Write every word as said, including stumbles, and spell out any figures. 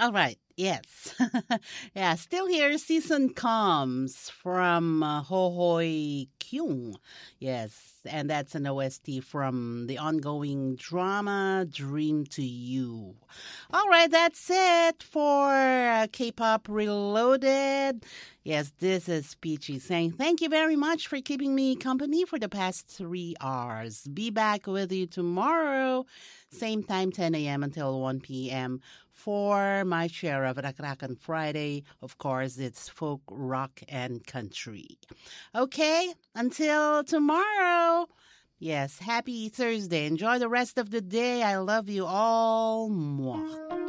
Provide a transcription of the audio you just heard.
All right. Yes. Yeah, still here. Season comes from uh, Hohoi Kyung. Yes, and that's an O S T from the ongoing drama Dream to You. All right, that's it for uh, K-Pop Reloaded. Yes, this is Peachy saying thank you very much for keeping me company for the past three hours. Be back with you tomorrow, same time, ten a.m. until one p.m. for my share of Rakrakan Friday. Of course, it's folk, rock, and country. Okay, until tomorrow. Yes, happy Thursday. Enjoy the rest of the day. I love you all. Mwah.